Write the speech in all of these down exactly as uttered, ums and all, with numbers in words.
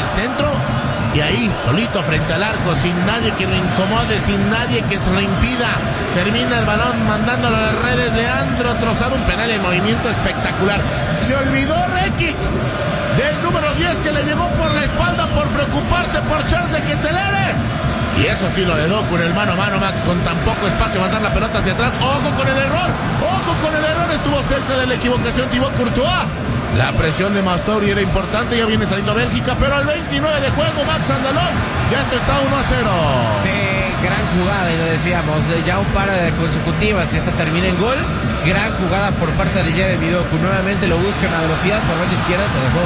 centro y ahí, solito frente al arco, sin nadie que lo incomode, sin nadie que se lo impida. Termina el balón mandándolo a las redes. Leandro Trossard, un penal en movimiento espectacular. Se olvidó Rekic del número diez que le llegó por la espalda por preocuparse por Charles de Ketelaere. Y eso sí, lo de Doku en el mano a mano, Max, con tan poco espacio, mandar la pelota hacia atrás. ¡Ojo con el error! ¡Ojo con el error! Estuvo cerca de la equivocación Thibaut Courtois. La presión de Mastouri era importante, ya viene saliendo Bélgica, pero al veintinueve de juego, Max Andalón, ya esto está uno a cero. Sí, gran jugada, y lo decíamos, ya un par de consecutivas y esta termina en gol. Gran jugada por parte de Jeremy Doku, nuevamente lo buscan a velocidad por banda izquierda, te dejó.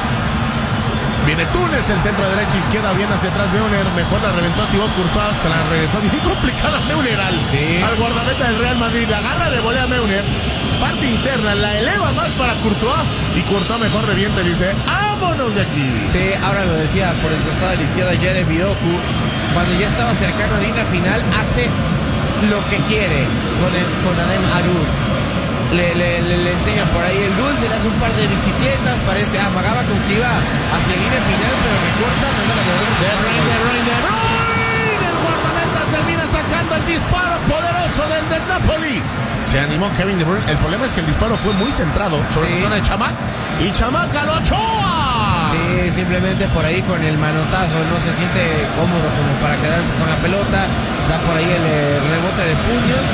Viene Túnez, el centro de derecha, izquierda, bien hacia atrás Neuner, mejor la reventó a Thibaut Courtois, se la regresó bien complicada Neuner al, sí. al guardameta del Real Madrid, la agarra de volea Neuner, parte interna, la eleva más para Courtois, y Courtois mejor revienta y dice, ¡vámonos de aquí! Sí, ahora lo decía por el costado de la izquierda Jeremy Doku, cuando ya estaba cercano a la línea final, hace lo que quiere con, el, con Adem Aruz. Le, le, le, le enseña por ahí el dulce, le hace un par de bicicletas, parece, amagaba con que iba hacia la línea final, pero recorta, manda la de De Bruyne, De Bruyne, De Bruyne, el guardameta termina sacando el disparo poderoso del del Napoli. Se animó Kevin De Bruyne, el problema es que el disparo fue muy centrado sobre sí. la zona de Chamac, y Chamac a lo Ochoa. Sí, simplemente por ahí con el manotazo, no se siente cómodo como para quedarse con la pelota, da por ahí el eh, rebote de puños.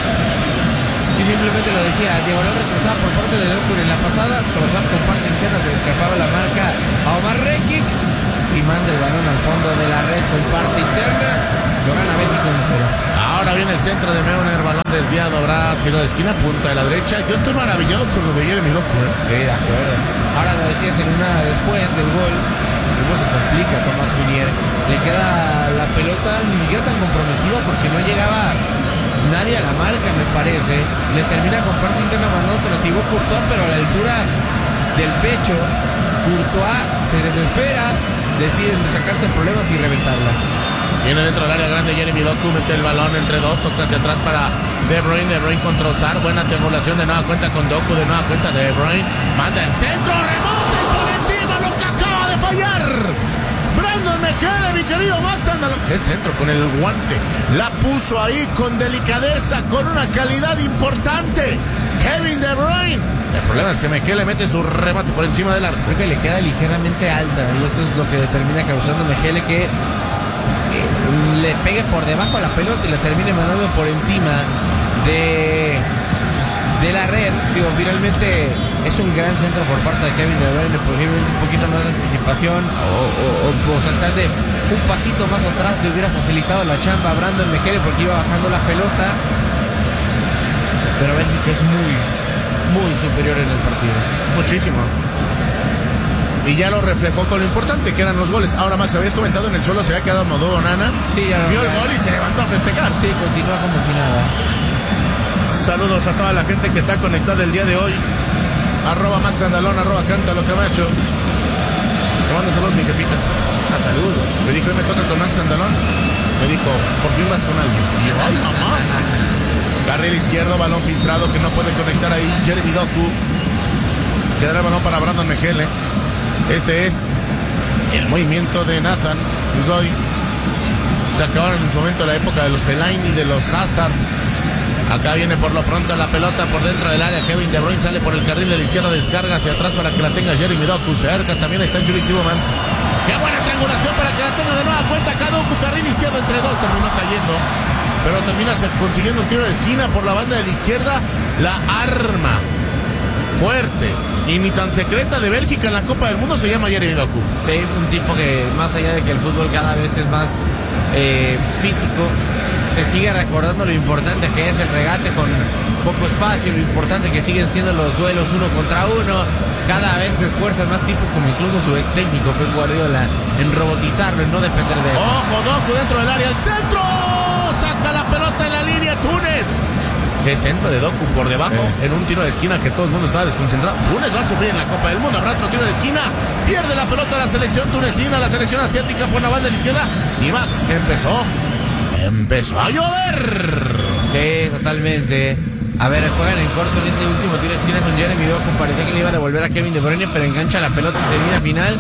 Y simplemente lo decía, diagonal retrasada por parte de Doku en la pasada, Trossard con parte interna, se le escapaba la marca a Omar Rekic y manda el balón al fondo de la red con parte interna, lo gana Bélgica uno cero. Ahora viene el centro de Neuner, balón desviado, habrá tiro de esquina, punta de la derecha. Yo estoy maravillado con lo de Jeremy Doku, ¿eh? Sí, de acuerdo. Ahora lo decías en una después del gol, luego se complica Thomas Meunier, le queda la pelota ni siquiera tan comprometida porque no llegaba nadie a la marca, me parece. Le termina con parte interna mandándose la Thibaut Courtois, pero a la altura del pecho, Courtois se desespera, deciden sacarse problemas y reventarla. Viene dentro del área grande Jeremy Doku, mete el balón entre dos, toca hacia atrás para De Bruyne, De Bruyne con Trossard, buena triangulación, de nueva cuenta con Doku, de nueva cuenta De Bruyne, manda el centro, remonta y por encima lo que acaba de fallar Brandon Mejele, mi querido Max Andalón. ¡Qué centro con el guante! La puso ahí con delicadeza, con una calidad importante Kevin De Bruyne. El problema es que Mejele mete su remate por encima del arco. Creo que le queda ligeramente alta y eso es lo que termina causando Mejele que eh, le pegue por debajo a la pelota y la termine mandando por encima de... de la red. Digo, finalmente es un gran centro por parte de Kevin De Bruyne, posiblemente un poquito más de anticipación o, o, o saltar de un pasito más atrás le hubiera facilitado la chamba a Brandon Mejele porque iba bajando la pelota, pero Bélgica es muy muy superior en el partido, muchísimo, y ya lo reflejó con lo importante que eran los goles. Ahora, Max, habías comentado en el suelo se había quedado Modou Onana, sí, ya vio no, el gol y se levantó a festejar. Sí, continúa como si nada. Saludos a toda la gente que está conectada el día de hoy. Arroba Max Andalón, arroba Cántalo Camacho. Le mando saludos mi jefita. A saludos. Me dijo, hoy me toca con Max Andalón. Me dijo, por fin vas con alguien. Y yo, ay, mamá. Carril izquierdo, balón filtrado que no puede conectar ahí Jeremy Doku. Quedará el balón para Brandon Mejele. Este es el movimiento de Nathan Udoy. Se acabaron en su momento la época de los Fellaini, de los Hazard. Acá viene por lo pronto la pelota por dentro del área. Kevin De Bruyne sale por el carril de la izquierda, descarga hacia atrás para que la tenga Jeremy Doku. Cerca también está Yuri Tielemans. Qué buena triangulación para que la tenga de nueva cuenta acá Doku. Carril izquierdo entre dos, terminó cayendo, pero termina consiguiendo un tiro de esquina por la banda de la izquierda. La arma fuerte y ni tan secreta de Bélgica en la Copa del Mundo se llama Jeremy Doku. Sí, un tipo que más allá de que el fútbol cada vez es más eh, físico, te sigue recordando lo importante que es el regate con poco espacio, lo importante que siguen siendo los duelos uno contra uno. Cada vez se esfuerzan más tipos, como incluso su ex técnico Pep Guardiola, en robotizarlo, en no depender de eso. ¡Ojo, Doku dentro del área! ¡El centro! ¡Saca la pelota en la línea Túnez! ¡Qué centro de Doku por debajo! Eh. En un tiro de esquina que todo el mundo estaba desconcentrado. Túnez va a sufrir en la Copa del Mundo. Habrá otro tiro de esquina. Pierde la pelota la selección tunecina, la selección asiática por la banda de la izquierda. Y Max empezó... Empezó a llover. Sí, totalmente. A ver, juegan en corto en ese último tiro de esquina con Jeremy Doku. Parecía que le iba a devolver a Kevin De Bruyne, pero engancha la pelota y se viene a final.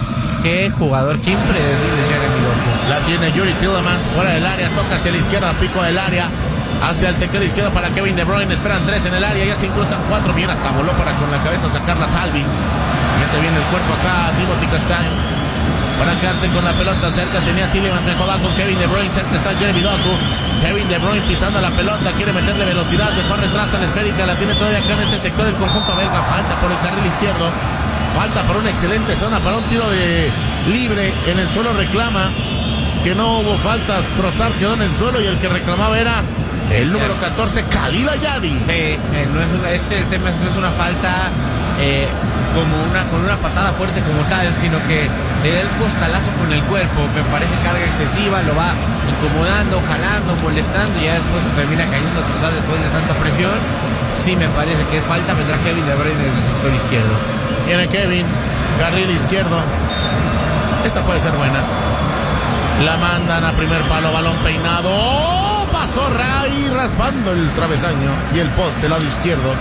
qué jugador, qué impredecible Jeremy Doku. La tiene Yuri Tielemans fuera del área, toca hacia la izquierda, pico del área, hacia el sector izquierdo para Kevin De Bruyne, esperan tres en el área, ya se incrustan cuatro, bien, hasta voló para con la cabeza sacarla Talvi. Mete bien el cuerpo acá Timothy Castagne para quedarse con la pelota cerca, tenía Tielemans, mejor va con Kevin De Bruyne, cerca está Jeremy Doku. Kevin De Bruyne pisando la pelota, quiere meterle velocidad, mejor retrasa la esférica, la tiene todavía acá en este sector el conjunto belga, falta por el carril izquierdo, falta por una excelente zona para un tiro de libre, en el suelo reclama que no hubo falta, Trossard quedó en el suelo y el que reclamaba era el número catorce, Khalil Ayari. Sí, eh, no es una, este tema no es una falta eh, como una con una patada fuerte como tal, sino que le da el costalazo con el cuerpo, me parece carga excesiva, lo va incomodando, jalando, molestando y ya después se termina cayendo a Trossard después de tanta presión. Sí me parece que es falta, vendrá Kevin De Bruyne desde el sector izquierdo. Viene Kevin, carril izquierdo, esta puede ser buena. La mandan a primer palo, balón peinado, ¡oh! Pasó Ray raspando el travesaño y el poste, lado izquierdo.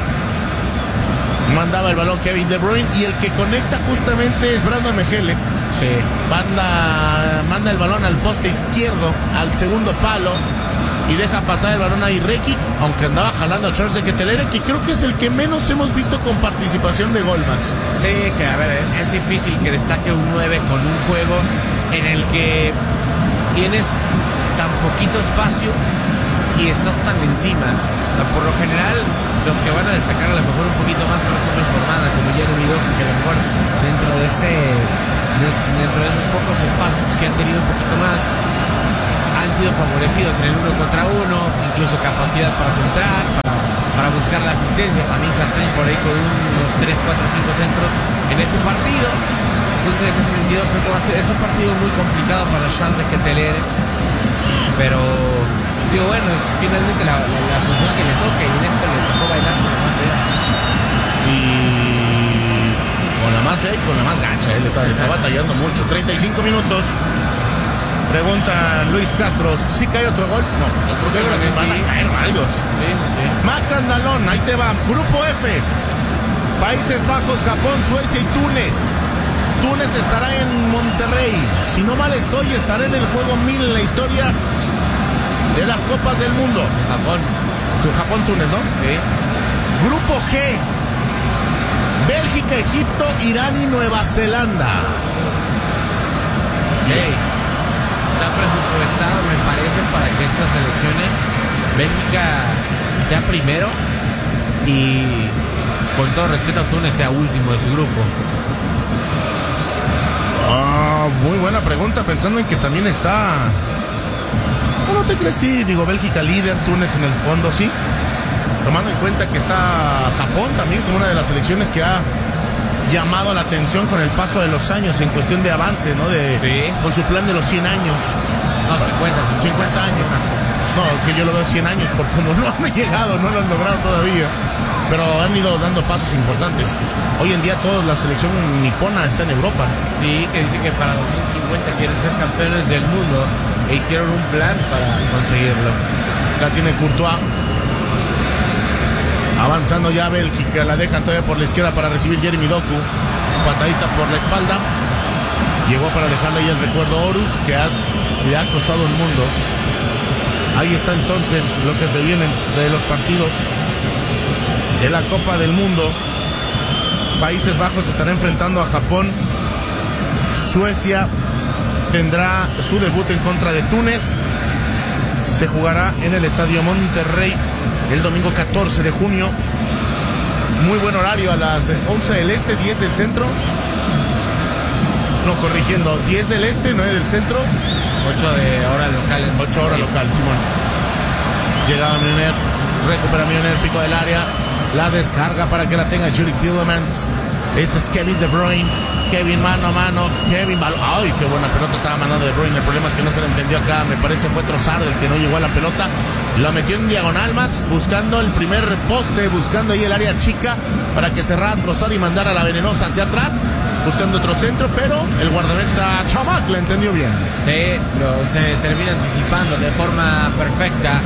Mandaba el balón Kevin De Bruyne y el que conecta justamente es Brandon Mejele. Sí. Manda, manda el balón al poste izquierdo, al segundo palo, y deja pasar el balón ahí Rekic, aunque andaba jalando a Charles de Ketelaere, que creo que es el que menos hemos visto con participación de gol, Max. Sí, que a ver, es difícil que destaque un nueve con un juego en el que tienes tan poquito espacio y estás tan encima. Por lo general, los que van a destacar a lo mejor un poquito más son los hombres por banda, como Jeremy Doku, que a lo mejor dentro de ese dentro de esos pocos espacios pues, sí han tenido un poquito más, han sido favorecidos en el uno contra uno, incluso capacidad para centrar, para, para buscar la asistencia. También Castagne por ahí con unos tres, cuatro, cinco centros en este partido. Entonces en ese sentido creo que va a ser, es un partido muy complicado para Charles de Ketelaere, pero digo, bueno, es finalmente la, la, la función que le toca y en esto le tocó bailar con la más fea. Y con la más fea y con la más gacha, él está, está batallando mucho. treinta y cinco minutos. Pregunta Luis Castro, ¿sí cae otro gol? No, yo creo que, Yo creo que van sí. a caer varios. Sí, sí, sí. Max Andalón, ahí te va. Grupo F, Países Bajos, Japón, Suecia y Túnez. Túnez estará en Monterrey. Si no mal estoy, estará en el juego mil en la historia de las Copas del Mundo. Japón. Japón-Túnez, ¿no? Sí. Grupo G, Bélgica, Egipto, Irán y Nueva Zelanda. Hey, está presupuestado, me parece, para que estas elecciones Bélgica sea primero y, con todo respeto a Túnez, sea último de su grupo. Ah, muy buena pregunta, pensando en que también está... No, no te crees, sí, digo, Bélgica líder, Túnez en el fondo, sí. Tomando en cuenta que está Japón también como una de las selecciones que ha llamado la atención con el paso de los años en cuestión de avance, ¿no? De, Sí. Con su plan de los cien años. No, cincuenta, cincuenta años. No, es que yo lo veo cien años, porque como no han llegado, no lo han logrado todavía. Pero han ido dando pasos importantes. Hoy en día toda la selección nipona está en Europa. Y que dice que para dos mil cincuenta quieren ser campeones del mundo e hicieron un plan para conseguirlo. La tiene Courtois. Avanzando ya Bélgica, la dejan todavía por la izquierda para recibir Jeremy Doku. Patadita por la espalda. Llegó para dejarle ahí el recuerdo Horus, que ha, le ha costado un mundo. Ahí está entonces lo que se viene de los partidos de la Copa del Mundo. Países Bajos estará enfrentando a Japón. Suecia tendrá su debut en contra de Túnez. Se jugará en el Estadio Monterrey el domingo catorce de junio. Muy buen horario, a las once del este, diez del centro. No, corrigiendo, diez del este, nueve del centro. ocho de hora local. ocho horas local, Simón. Llegaba Milner, recupera Milner, pico del área. La descarga para que la tenga Yuri Tielemans. Este es Kevin De Bruyne. Kevin mano a mano. Kevin balón. Ay, qué buena pelota estaba mandando De Bruyne. El problema es que no se lo entendió acá. Me parece fue Trossard el que no llegó a la pelota. La metió en diagonal, Max, buscando el primer poste, buscando ahí el área chica para que cerrara Trossard y mandara la venenosa hacia atrás, buscando otro centro, pero el guardameta Chamac la entendió bien. Sí, lo, se termina anticipando de forma perfecta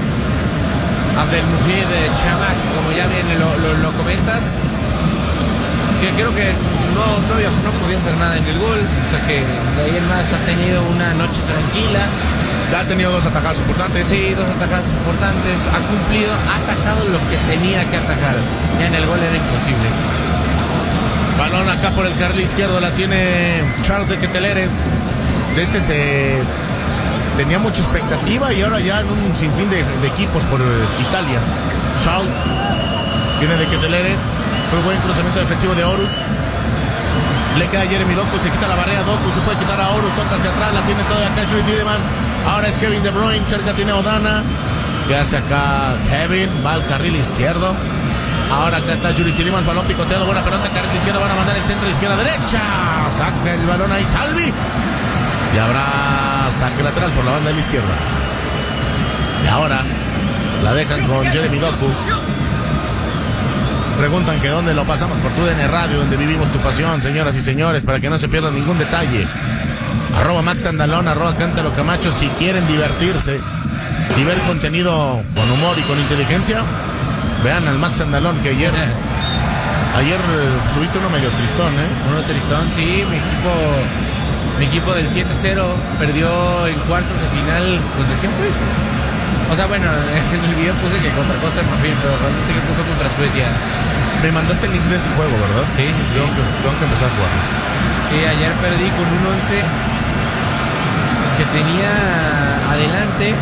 Abdelmujid de Chamac, como ya bien lo, lo, lo comentas, que creo que no, no, había, no podía hacer nada en el gol. O sea que de ahí en más ha tenido una noche tranquila. Ha tenido dos atajadas importantes. Sí, dos atajadas importantes. Ha cumplido, ha atajado lo que tenía que atajar. Ya en el gol era imposible. Balón acá por el carril izquierdo, la tiene Charles de Ketelere. De este se tenía mucha expectativa y ahora ya en un sinfín de, de equipos por Italia. Charles viene de Ketelere. Muy buen cruzamiento defensivo de Horus. Le queda Jeremy Doku, se quita la barrera Doku, se puede quitar a Horus, toca hacia atrás, la tiene toda acá Judy Tielemans. Ahora es Kevin De Bruyne, cerca tiene Odana. Ya hace acá Kevin, va al carril izquierdo. Ahora acá está Judy Tielemans, balón picoteado, buena pelota, carril izquierdo, van a mandar el centro, izquierda, derecha. Saca el balón ahí Talvi. Y habrá saque lateral por la banda de la izquierda. Y ahora la dejan con Jeremy Doku. Preguntan que dónde lo pasamos por tu D N Radio, donde vivimos tu pasión, señoras y señores, para que no se pierdan ningún detalle. Arroba Max Andalón, arroba Cántalo Camacho, si quieren divertirse y ver contenido con humor y con inteligencia, vean al Max Andalón, que ayer ayer subiste uno medio tristón, ¿eh? Uno tristón, sí, mi equipo mi equipo del siete cero perdió en cuartos de final. ¿Contra quién fue? O sea, bueno, en el video puse que contra Costa de Marfil, pero realmente creo que fue contra Suecia. Me mandaste el link de ese juego, ¿verdad? Sí, sí, sí. Tengo que, tengo que empezar a jugar. Sí, ayer perdí con un once que tenía adelante.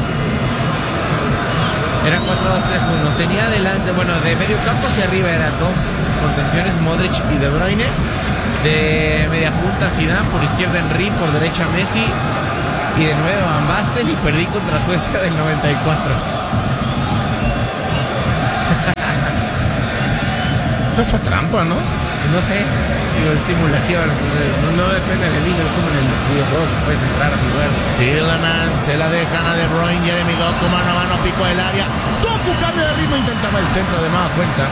Era cuatro dos tres uno. Tenía adelante, bueno, de medio campo hacia arriba eran dos contenciones, Modric y De Bruyne. De media punta Zidane, por izquierda Henry, por derecha Messi. Y de nuevo Van Basten, y perdí contra Suecia del noventa y cuatro. Eso fue trampa, ¿no? No sé, digo, es simulación, entonces no, no depende de mí, no es como en el videojuego que puedes entrar a jugar. Tielemans se la dejan a De Bruyne, Jeremy Doku mano a mano, pico del área. Doku cambio de ritmo, intentaba el centro de nueva cuenta.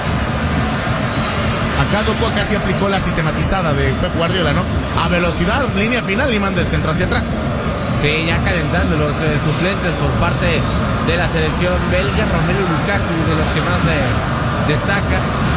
Acá Doku casi aplicó la sistematizada de Pep Guardiola, ¿no? A velocidad, línea final y manda el centro hacia atrás. Sí, ya calentando los eh, suplentes por parte de la selección belga. Romelu Lukaku, de los que más eh, destaca.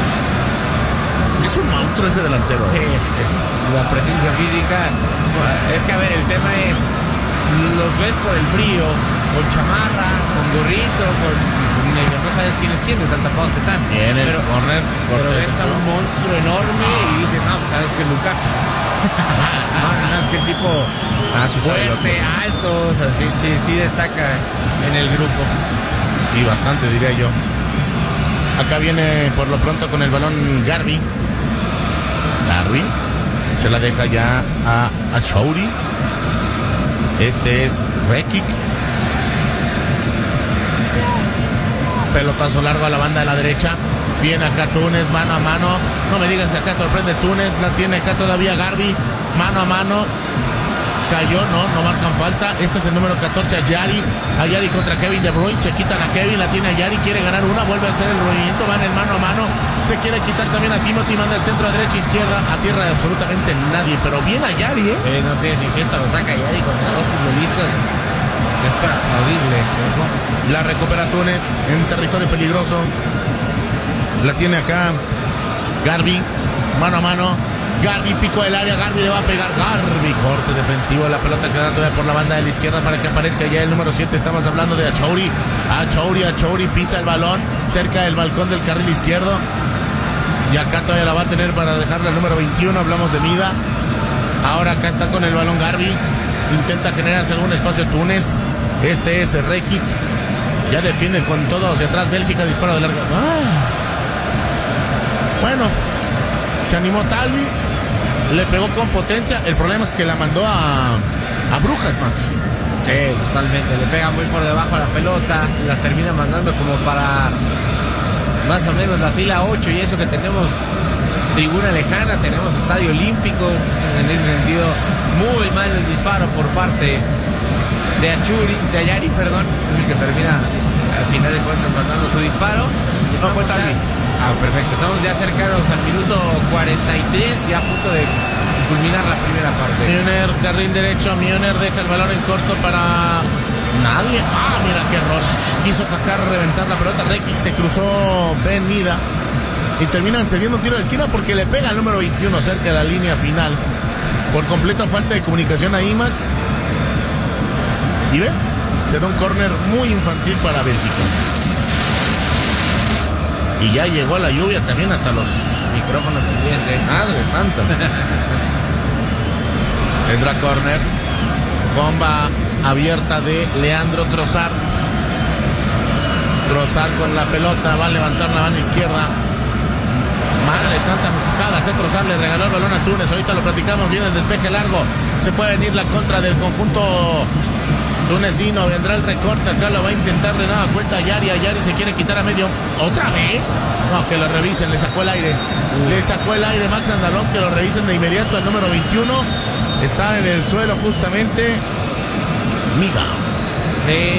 Es un monstruo ese delantero. ¿eh? Sí, la presencia física. Es que, a ver, el tema es, los ves por el frío, con chamarra, con gorrito, con, con no sabes quién es quién, de tan tapados que están. Bien, el pero, corner, pero ves a un monstruo enorme y dices, no, pues sabes que es Lukaku. No, no, es que el tipo ah, sí, fuerte, alto, o sea, sí, sí, sí destaca en el grupo. Y bastante, diría yo. Acá viene por lo pronto con el balón Garbi. Garbi se la deja ya a, a Chouri. Este es Rekic. Pelotazo largo a la banda de la derecha. Viene acá Túnez, mano a mano. No me digas que acá sorprende Túnez. La tiene acá todavía Garbi. Mano a mano. Cayó, no, no marcan falta. Este es el número catorce, Ayari. Ayari contra Kevin De Bruyne. Se quitan a Kevin, la tiene Ayari. Quiere ganar una, vuelve a hacer el movimiento. Van en mano a mano. Se quiere quitar también a Timothy. Manda el centro a derecha, izquierda. A tierra de absolutamente nadie. Pero bien Ayari, ¿eh? eh no tiene seiscientos, lo saca Ayari contra dos futbolistas. Es para aplaudirle. La recupera Túnez en territorio peligroso. La tiene acá Garbi. Mano a mano. Garbi picó el área, Garbi le va a pegar, Garbi, corte defensivo, la pelota queda todavía por la banda de la izquierda para que aparezca ya el número siete, estamos hablando de Achouri, Achouri, Achouri pisa el balón cerca del balcón del carril izquierdo y acá todavía la va a tener para dejarle al número veintiuno, hablamos de Mida, ahora acá está con el balón Garbi, intenta generarse algún espacio Túnez, este es Rekic, ya defiende con todo hacia atrás, Bélgica, disparo de larga, ah. Bueno, se animó Talvi, le pegó con potencia. El problema es que la mandó a, a Brujas, Max. Sí, totalmente. Le pega muy por debajo a la pelota. La termina mandando como para más o menos la fila ocho. Y eso que tenemos tribuna lejana, tenemos estadio olímpico. Entonces, en ese sentido, muy mal el disparo por parte de Achuri, de Ayari, perdón. Es el que termina, al final de cuentas, mandando su disparo. No fue Talvi. Ah, perfecto. Estamos ya cercanos al minuto cuarenta y tres, ya a punto de culminar la primera parte. Müller, carril derecho. Müller deja el balón en corto para nadie. Ah, mira qué error. Quiso sacar, reventar la pelota. Rekic se cruzó Ben Mida. y terminan cediendo un tiro de esquina porque le pega al número veintiuno cerca de la línea final. Por completa falta de comunicación a Imax. Y ve, será un córner muy infantil para Bélgica. Y ya llegó la lluvia también hasta los Micrófonos ambiente. Madre santa. Vendrá córner. Bomba abierta de Leandro Trossard. Trossard con la pelota. Va a levantar la mano izquierda. Madre santa, cada hacer Trossard, le regaló el balón a Túnez. Ahorita lo platicamos bien, el despeje largo. Se puede venir la contra del conjunto tunecino. Vendrá el recorte, acá lo va a intentar de nueva cuenta Yari. Yari se quiere quitar a medio. ¿Otra vez? No, que lo revisen, le sacó el aire. Uh. Le sacó el aire Max Andalón, que lo revisen de inmediato al número veintiuno. Está en el suelo justamente Miga. Sí.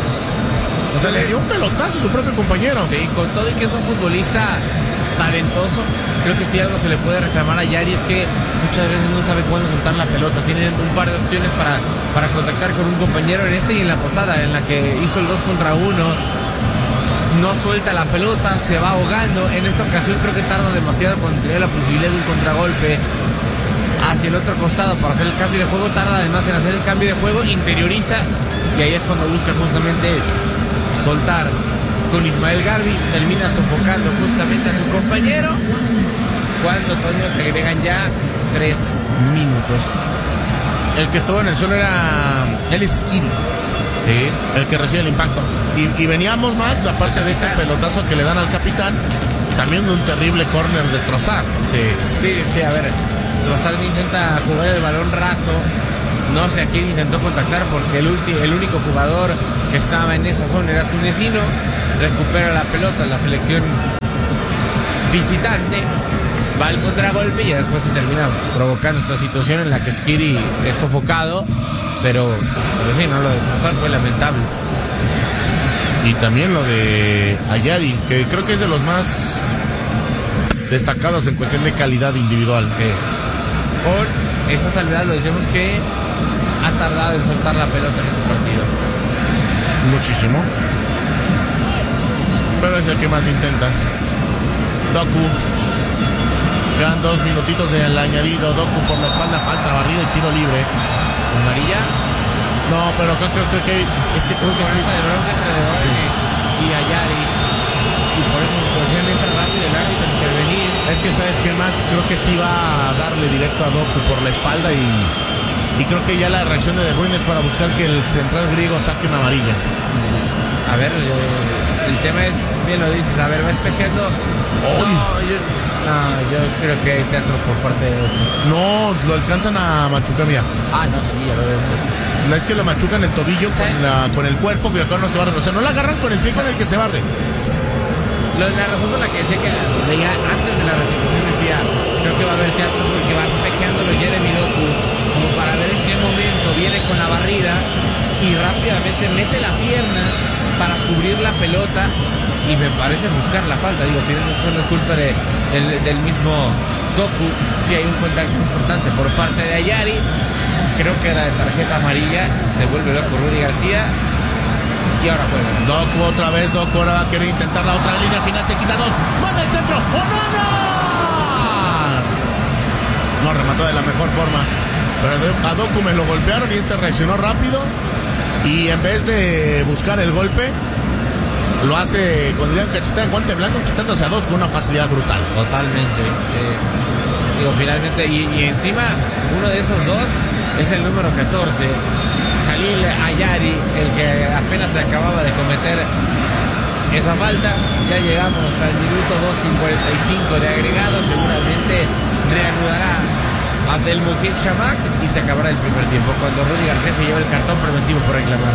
O sea, le dio un pelotazo a su propio compañero. Sí, con todo y que es un futbolista talentoso, creo que si algo se le puede reclamar a Yari es que muchas veces no sabe cuándo soltar la pelota. Tiene un par de opciones para, para contactar con un compañero en este y en la pasada, en la que hizo el dos contra uno. No suelta la pelota, se va ahogando. En esta ocasión creo que tarda demasiado cuando tiene la posibilidad de un contragolpe hacia el otro costado para hacer el cambio de juego. Tarda además en hacer el cambio de juego, interioriza y ahí es cuando busca justamente soltar. Con Ismael Garbi termina sofocando justamente a su compañero. Cuando Toño se agregan ya tres minutos. El que estuvo en el suelo era Elis Skiri. Sí, el que recibe el impacto. Y, y veníamos, Max, aparte de este pelotazo que le dan al capitán, también de un terrible córner de Trossard. Sí, sí, sí, a ver. Trossard intenta jugar el balón raso. No sé a quién intentó contactar porque el, ulti- el único jugador que estaba en esa zona era tunecino. Recupera la pelota la selección visitante. Va al contragolpe y después se termina provocando esta situación en la que Skiri es sofocado. Pero, pero sí, no, lo de Trossard fue lamentable. Y también lo de Ayari, que creo que es de los más destacados en cuestión de calidad individual. Sí. Con esa salvedad lo decimos que ha tardado en soltar la pelota en ese partido. Muchísimo. Pero es el que más intenta. Doku. Quedan dos minutitos del añadido. Doku por la espalda, falta, barrida y tiro libre. ¿Amarilla? No, pero creo, creo, creo que es que creo que sí. Entre sí. Y Ayari. Y por esa situación entra rápido el árbitro a intervenir. Es que sabes que Max creo que sí va a darle directo a Doku por la espalda y, y creo que ya la reacción de De Bruyne es para buscar que el central griego saque una amarilla. A ver, eh, el tema es, bien lo dices, a ver, va espejeando. Oh, no, yo, no, yo creo que hay teatro por parte de... No, lo alcanzan a machucar, mira. Ah, no, sí, a ver. No es que lo machucan el tobillo con, la, con el cuerpo, que acá no se barre. O sea, no la agarran con el pie con el que se barre. Lo, la razón por la que decía que veía antes de la repetición decía, creo que va a haber teatros porque va espejeándolo Jeremy Doku, como para ver en qué momento viene con la barrida y rápidamente mete la pierna para cubrir la pelota y me parece buscar la falta. Digo, finalmente eso no es culpa de, del, del mismo Doku. Si hay un contacto importante por parte de Ayari, creo que la de tarjeta amarilla, se vuelve loco Rudy García y ahora juega. Doku otra vez, Doku ahora va a querer intentar la otra línea final, se quita dos, manda el centro, ¡oh no, no! No, remató de la mejor forma, pero a Doku me lo golpearon y este reaccionó rápido y en vez de buscar el golpe, lo hace con Adrián Cachita en guante blanco, quitándose a dos con una facilidad brutal. Totalmente. Eh, digo, finalmente, y, y encima, uno de esos dos es el número catorce, Khalil Ayari, el que apenas le acababa de cometer esa falta. Ya llegamos al minuto dos con cuarenta y cinco de agregado. Seguramente reanudará Abdelmujid Shamak y se acabará el primer tiempo cuando Rudy García se lleva el cartón preventivo por reclamar.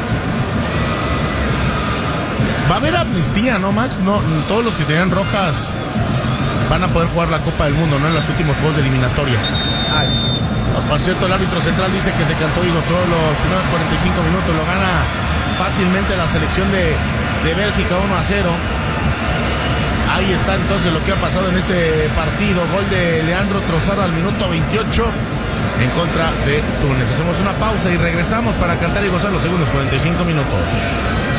Va a haber amnistía, ¿no, Max? No, todos los que tenían rojas van a poder jugar la Copa del Mundo, ¿no? En los últimos juegos de eliminatoria. Ay. Por cierto, el árbitro central dice que se cantó Higo solo los primeros cuarenta y cinco minutos. Lo gana fácilmente la selección de, de Bélgica uno a cero. Ahí está entonces lo que ha pasado en este partido. Gol de Leandro Trossard al minuto veintiocho en contra de Túnez. Hacemos una pausa y regresamos para cantar y gozar los segundos cuarenta y cinco minutos.